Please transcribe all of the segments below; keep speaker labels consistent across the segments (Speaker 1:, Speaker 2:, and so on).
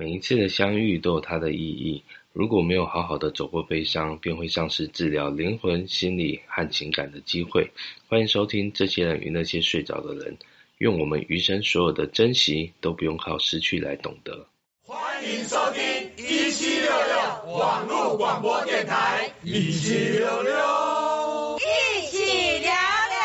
Speaker 1: 每一次的相遇都有它的意义。如果没有好好的走过悲伤，便会丧失治疗灵魂、心理和情感的机会。欢迎收听这些人与那些睡着的人。愿我们余生所有的珍惜都不用靠失去来懂得。
Speaker 2: 欢迎收听1766网络广播电台1766，
Speaker 3: 一起聊聊。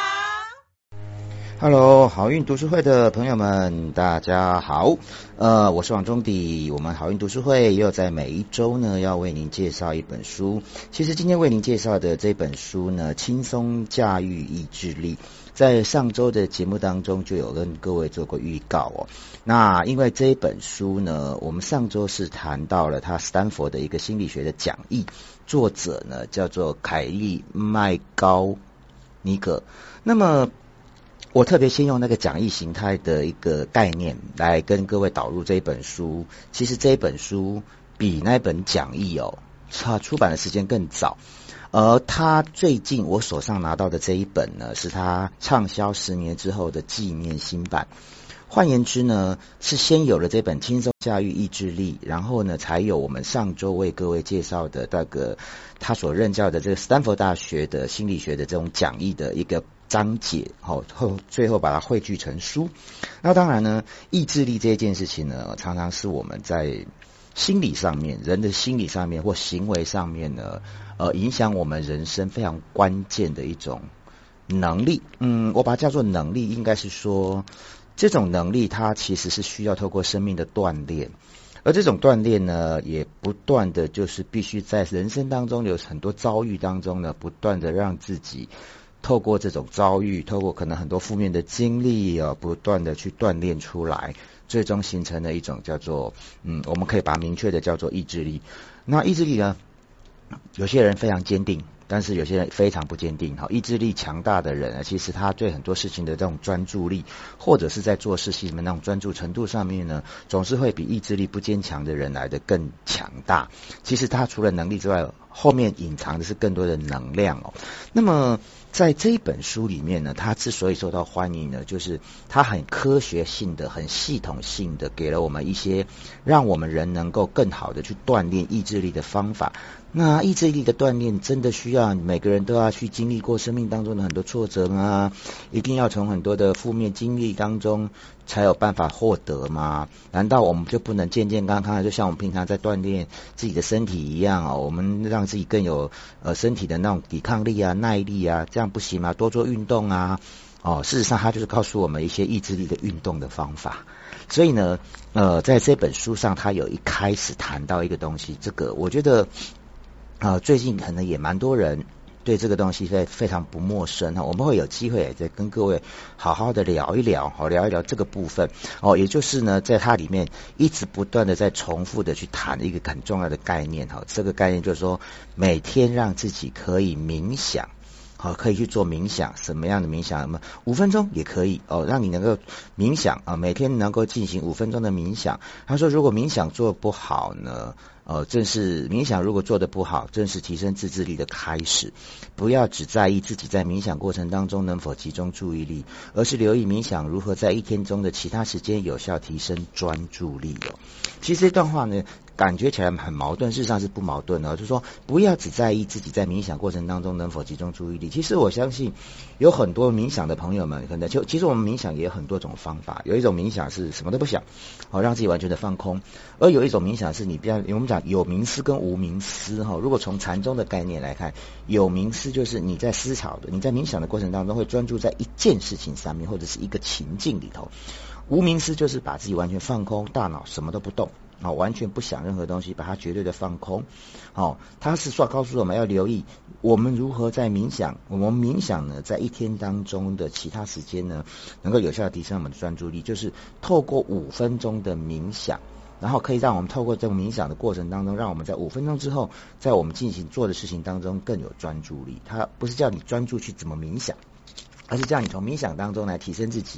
Speaker 4: Hello， 好运读书会的朋友们，大家好。我是王中迪。我们好运读书会又在每一周呢，要为您介绍一本书。其实今天为您介绍的这本书呢，轻松驾驭意志力，在上周的节目当中就有跟各位做过预告哦。那因为这一本书呢，我们上周是谈到了他斯坦福的一个心理学的讲义，作者呢叫做凯利麦高尼格。那么我特别先用那个讲义形态的一个概念来跟各位导入这一本书。其实这一本书比那本讲义它出版的时间更早，而他最近我手上拿到的这一本呢，是他畅销10年之后的纪念新版。换言之呢，是先有了这本轻松驾驭意志力，然后呢才有我们上周为各位介绍的那个他所任教的这个斯坦福大学的心理学的这种讲义的一个章节，最后把它汇聚成书。那当然呢，意志力这件事情呢，常常是我们在心理上面，人的心理上面或行为上面呢，影响我们人生非常关键的一种能力。我把它叫做能力，应该是说这种能力它其实是需要透过生命的锻炼，而这种锻炼呢，也不断的就是必须在人生当中有很多遭遇当中呢，不断的让自己透过这种遭遇，透过可能很多负面的经历不断的去锻炼出来，最终形成了一种叫做我们可以把它明确的叫做意志力。那意志力呢，有些人非常坚定，但是有些人非常不坚定。意志力强大的人其实他对很多事情的这种专注力，或者是在做事情的那种专注程度上面呢，总是会比意志力不坚强的人来得更强大。其实他除了能力之外，后面隐藏的是更多的能量那么在这一本书里面呢，它之所以受到欢迎呢，就是它很科学性的、很系统性的给了我们一些让我们人能够更好的去锻炼意志力的方法。那意志力的锻炼真的需要每个人都要去经历过生命当中的很多挫折吗？一定要从很多的负面经历当中才有办法获得吗？难道我们就不能健健康康的，就像我们平常在锻炼自己的身体一样我们让自己更有身体的那种抵抗力啊、耐力啊，这样不行吗？多做运动啊事实上它就是告诉我们一些意志力的运动的方法。所以呢在这本书上，它有一开始谈到一个东西，这个我觉得最近可能也蛮多人对这个东西非常不陌生我们会有机会再跟各位好好的聊一聊这个部分也就是呢，在它里面一直不断的在重复的去谈一个很重要的概念这个概念就是说，每天让自己可以冥想可以去做冥想。什么样的冥想？5分钟也可以让你能够冥想每天能够进行5分钟的冥想。他说，如果冥想做不好呢，正是冥想如果做得不好，正是提升自制力的开始。不要只在意自己在冥想过程当中能否集中注意力，而是留意冥想如何在一天中的其他时间有效提升专注力其实这段话呢，感觉起来很矛盾，事实上是不矛盾就是说，不要只在意自己在冥想过程当中能否集中注意力。其实我相信有很多冥想的朋友们，可能其实我们冥想也有很多种方法。有一种冥想是什么都不想让自己完全的放空，而有一种冥想是我们讲有冥思跟无冥思如果从禅宗的概念来看，有冥思就是你在思考的，你在冥想的过程当中会专注在一件事情上面，或者是一个情境里头。无冥思就是把自己完全放空，大脑什么都不动完全不想任何东西，把它绝对的放空它是说告诉我们要留意我们如何在冥想。我们冥想呢，在一天当中的其他时间呢，能够有效的提升我们的专注力，就是透过5分钟的冥想，然后可以让我们透过这种冥想的过程当中，让我们在5分钟之后，在我们进行做的事情当中更有专注力。它不是叫你专注去怎么冥想，而是叫你从冥想当中来提升自己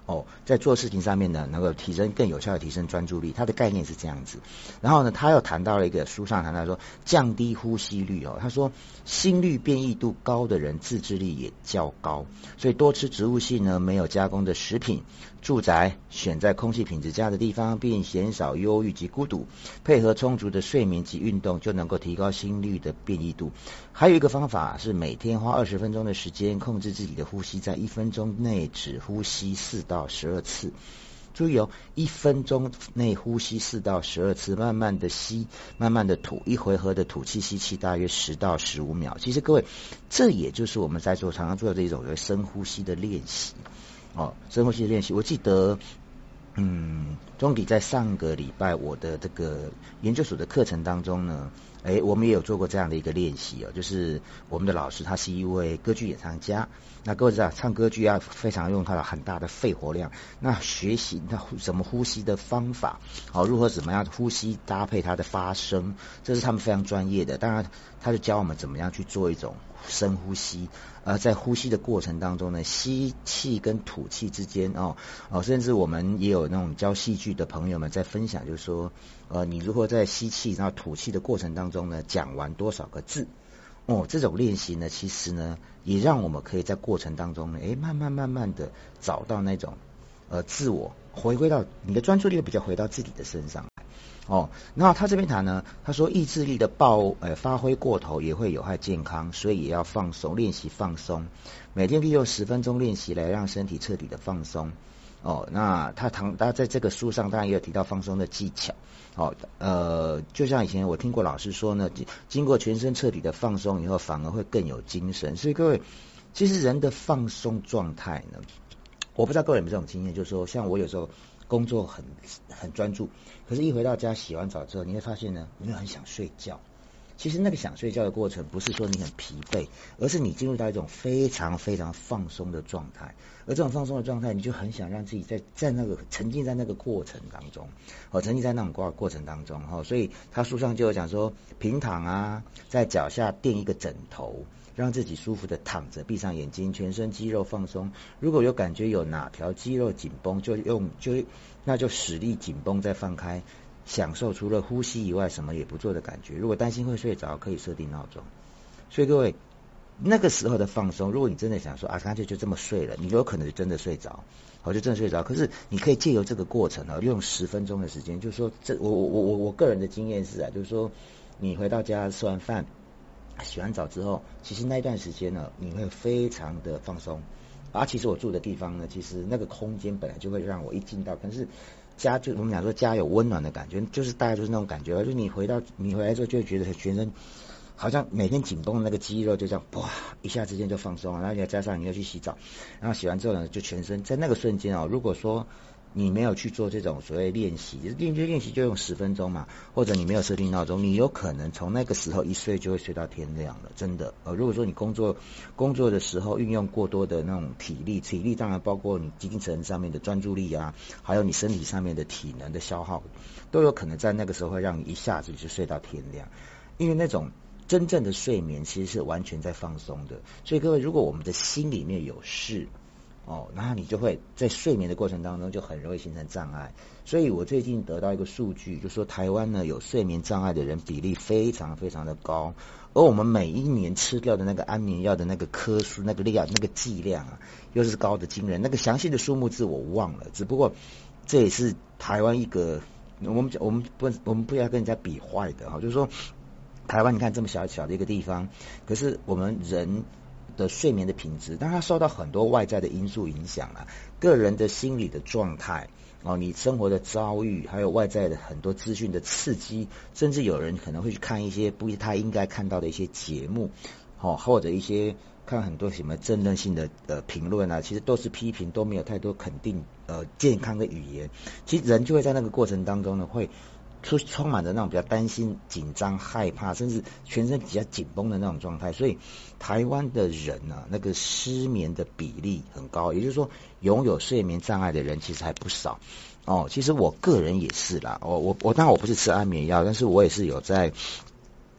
Speaker 4: 在做事情上面呢，能够更有效的提升专注力，它的概念是这样子。然后呢，他又谈到了一个书上谈到说，降低呼吸率他说心率变异度高的人自制力也较高，所以多吃植物性呢没有加工的食品，住宅选在空气品质佳的地方，并减少忧郁及孤独，配合充足的睡眠及运动，就能够提高心率的变异度。还有一个方法是每天花20分钟的时间控制自己的呼吸，在1分钟内只呼吸4到12次。注意1分钟内呼吸4到12次，慢慢的吸，慢慢的吐，一回合的吐气吸气大约10到15秒。其实各位，这也就是我们在常常做的这种深呼吸的练习深呼吸的练习。我记得中迪在上个礼拜我的这个研究所的课程当中呢，我们也有做过这样的一个练习就是我们的老师他是一位歌剧演唱家，那各位知道唱歌剧要非常用到很大的肺活量，那学习他怎么呼吸的方法如何怎么样呼吸搭配他的发声，这是他们非常专业的。当然他就教我们怎么样去做一种深呼吸，在呼吸的过程当中呢，吸气跟吐气之间甚至我们也有那种教戏剧的朋友们在分享，就是说你如何在吸气然后吐气的过程当中呢，讲完多少个字这种练习呢，其实呢也让我们可以在过程当中呢慢慢的找到那种自我，回归到你的专注力比较回到自己的身上来那他这边谈呢，他说意志力的发挥过头也会有害健康，所以也要放松，练习放松，每天利用10分钟练习来让身体彻底的放松那他在这个书上当然也有提到放松的技巧就像以前我听过老师说呢，经过全身彻底的放松以后，反而会更有精神。所以各位，其实人的放松状态呢，我不知道各位有没有这种经验，就是说像我有时候工作很专注，可是一回到家洗完澡之后，你会发现呢，你会很想睡觉。其实那个想睡觉的过程不是说你很疲惫，而是你进入到一种非常非常放松的状态，而这种放松的状态，你就很想让自己在那个沉浸在那个过程当中沉浸在那种过程当中所以他书上就有讲说，平躺在脚下垫一个枕头，让自己舒服的躺着，闭上眼睛，全身肌肉放松。如果有感觉有哪条肌肉紧绷，那就使力紧绷再放开，享受除了呼吸以外什么也不做的感觉。如果担心会睡着，可以设定闹钟。所以各位，那个时候的放松，如果你真的想说干脆就这么睡了，你有可能就真的睡着就真的睡着。可是你可以借由这个过程用10分钟的时间，就是说我个人的经验是就是说你回到家吃完饭洗完澡之后，其实那一段时间呢，你会非常的放松。其实我住的地方呢，其实那个空间本来就会让我一进到，可是家就我们讲说家有温暖的感觉，就是大概就是那种感觉，就是你回来之后就会觉得全身好像每天紧绷的那个肌肉就这样一下之间就放松了，然后你再加上你要去洗澡，然后洗完之后呢，就全身在那个瞬间如果说你没有去做这种所谓练习，练习就用10分钟嘛，或者你没有设定闹钟，你有可能从那个时候一睡就会睡到天亮了，真的如果说你工作的时候运用过多的那种体力当然包括你精神上面的专注力还有你身体上面的体能的消耗，都有可能在那个时候会让你一下子就睡到天亮。因为那种真正的睡眠其实是完全在放松的。所以各位，如果我们的心里面有事然后你就会在睡眠的过程当中就很容易形成障碍。所以我最近得到一个数据，就说台湾呢有睡眠障碍的人比例非常非常的高，而我们每一年吃掉的那个安眠药的那个颗数、那个量、那个剂量又是高的惊人。那个详细的数目字我忘了，只不过这也是台湾一个我们不要跟人家比坏的就是说台湾你看这么小的一个地方，可是我们人的睡眠的品质，当然受到很多外在的因素影响个人的心理的状态你生活的遭遇，还有外在的很多资讯的刺激，甚至有人可能会去看一些不是他应该看到的一些节目或者一些看很多什么正论性的评论其实都是批评，都没有太多肯定健康的语言。其实人就会在那个过程当中呢，会充满着那种比较担心、紧张、害怕，甚至全身比较紧绷的那种状态。所以台湾的人那个失眠的比例很高，也就是说拥有睡眠障碍的人其实还不少其实我个人也是啦我当然我不是吃安眠药，但是我也是有在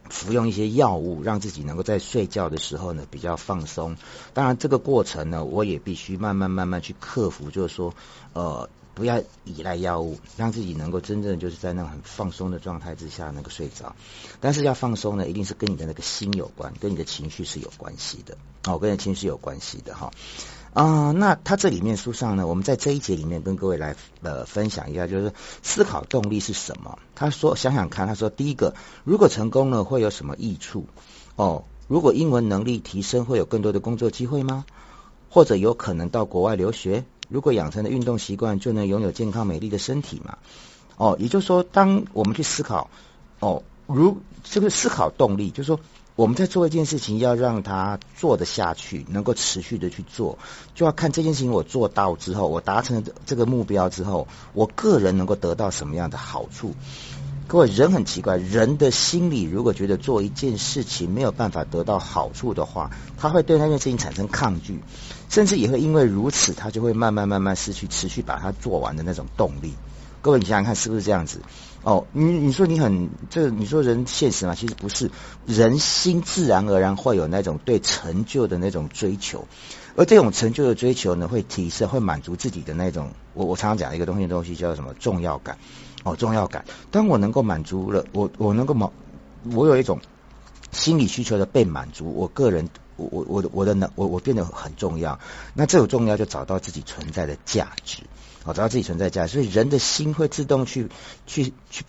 Speaker 4: 服用一些药物，让自己能够在睡觉的时候呢比较放松。当然这个过程呢，我也必须慢慢去克服，就是说不要依赖药物，让自己能够真正就是在那种很放松的状态之下能够睡着。但是要放松呢，一定是跟你的那个心有关，跟你的情绪是有关系的，跟你的情绪有关系的哈。那他这里面书上呢，我们在这一节里面跟各位来分享一下，就是思考动力是什么。他说想想看，他说第一个，如果成功了会有什么益处？如果英文能力提升会有更多的工作机会吗？或者有可能到国外留学？如果养成了运动习惯就能拥有健康美丽的身体嘛？也就是说当我们去思考这个思考动力，就是说我们在做一件事情要让它做得下去，能够持续的去做，就要看这件事情我做到之后，我达成了这个目标之后，我个人能够得到什么样的好处。各位，人很奇怪，人的心理如果觉得做一件事情没有办法得到好处的话，他会对那件事情产生抗拒，甚至也会因为如此，他就会慢慢失去持续把它做完的那种动力。各位，你想想看是不是这样子？你说你说人现实嘛？其实不是，人心自然而然会有那种对成就的那种追求，而这种成就的追求呢，会提升，会满足自己的那种，我常常讲一个东西叫什么重要感。重要感。当我能够满足了，我有一种心理需求的被满足，我个人我变得很重要。那这种重要就找到自己存在的价值，找到自己存在的价值。所以人的心会自动去